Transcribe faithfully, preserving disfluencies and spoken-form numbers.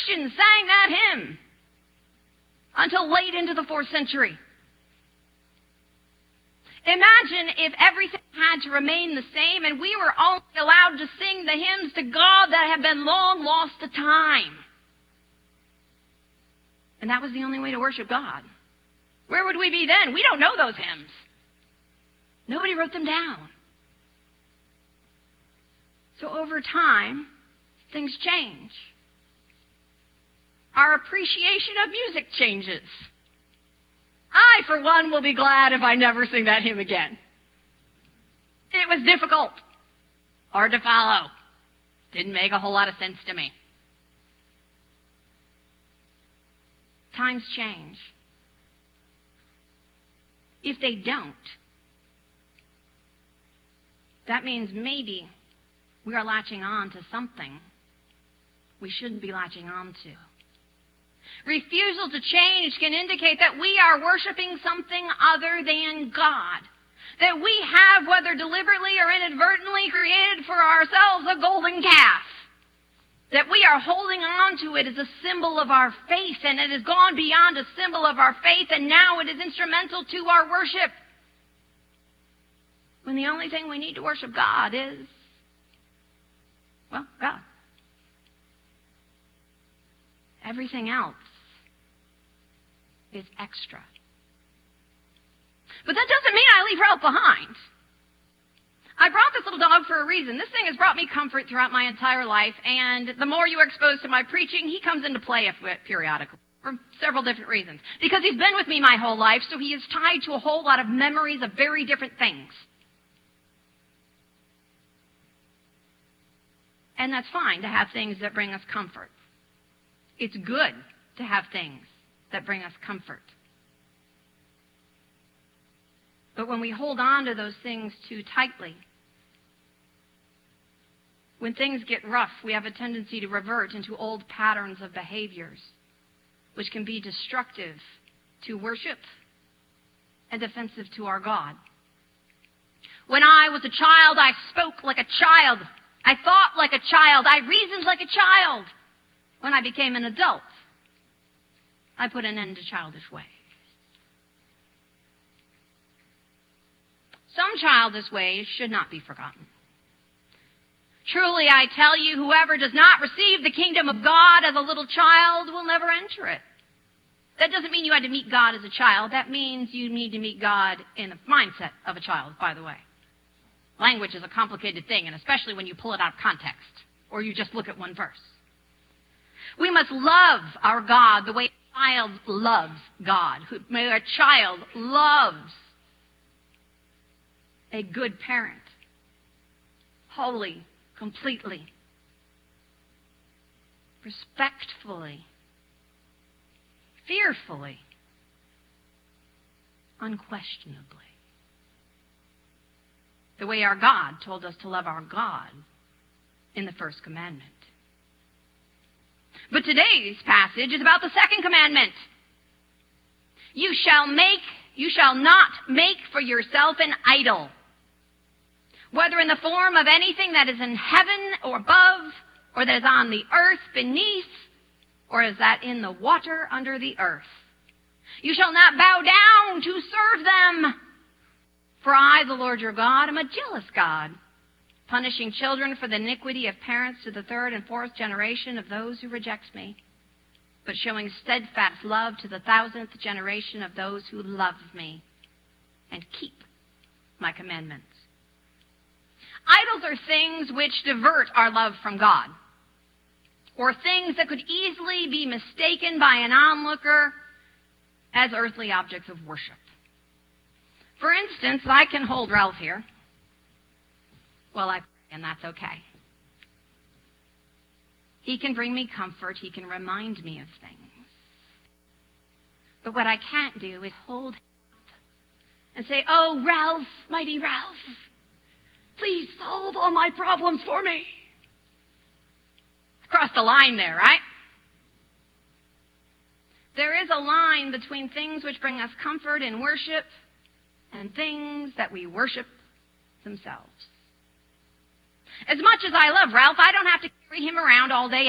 Christians sang that hymn until late into the fourth century. Imagine if everything had to remain the same and we were only allowed to sing the hymns to God that have been long lost to time. And that was the only way to worship God. Where would we be then? We don't know those hymns. Nobody wrote them down. So over time, things change. Our appreciation of music changes. I, for one, will be glad if I never sing that hymn again. It was difficult, hard to follow. Didn't make a whole lot of sense to me. Times change. If they don't, that means maybe we are latching on to something we shouldn't be latching on to. Refusal to change can indicate that we are worshiping something other than God. That we have, whether deliberately or inadvertently, created for ourselves a golden calf. That we are holding on to it as a symbol of our faith, and it has gone beyond a symbol of our faith, and now it is instrumental to our worship. When the only thing we need to worship God is, well, God. Everything else is extra. But that doesn't mean I leave Ralph behind. I brought this little dog for a reason. This thing has brought me comfort throughout my entire life, and the more you are exposed to my preaching, he comes into play periodically for several different reasons. Because he's been with me my whole life, so he is tied to a whole lot of memories of very different things. And that's fine to have things that bring us comfort. It's good to have things that bring us comfort. But when we hold on to those things too tightly, when things get rough, we have a tendency to revert into old patterns of behaviors, which can be destructive to worship and offensive to our God. When I was a child, I spoke like a child. I thought like a child. I reasoned like a child. When I became an adult, I put an end to childish ways. Some childish ways should not be forgotten. Truly, I tell you, whoever does not receive the kingdom of God as a little child will never enter it. That doesn't mean you had to meet God as a child. That means you need to meet God in the mindset of a child, by the way. Language is a complicated thing, and especially when you pull it out of context, or you just look at one verse. We must love our God the way a child loves God. May a child loves a good parent, wholly, completely, respectfully, fearfully, unquestionably. The way our God told us to love our God in the first commandment. But today's passage is about the second commandment. You shall make, you shall not make for yourself an idol, whether in the form of anything that is in heaven or above, or that is on the earth beneath, or is that in the water under the earth. You shall not bow down to serve them. For I, the Lord your God, am a jealous God, punishing children for the iniquity of parents to the third and fourth generation of those who reject me, but showing steadfast love to the thousandth generation of those who love me and keep my commandments. Idols are things which divert our love from God, or things that could easily be mistaken by an onlooker as earthly objects of worship. For instance, I can hold Ralph here. Well, I pray, and that's okay. He can bring me comfort. He can remind me of things. But what I can't do is hold him up and say, "Oh, Ralph, mighty Ralph, please solve all my problems for me." Crossed the line there, right? There is a line between things which bring us comfort in worship and things that we worship themselves. As much as I love Ralph, I don't have to carry him around all day